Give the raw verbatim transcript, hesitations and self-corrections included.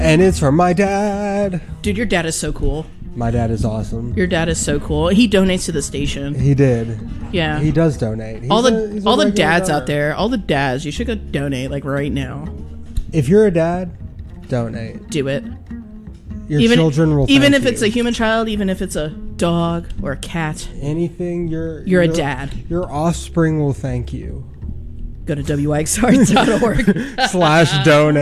And it's from my dad. Dude, your dad is so cool. My dad is awesome. Your dad is so cool. He donates to the station. He did. Yeah. He does donate. He's all the a, he's a all the regular dads donor. out there, all the dads, you should go donate like right now. If you're a dad, donate. Do it. Your even, children will Even thank if it's you. a human child, even if it's a dog or a cat. Anything, you're... You're your, a dad. Your offspring will thank you. Go to W I X R dot org. Slash donate.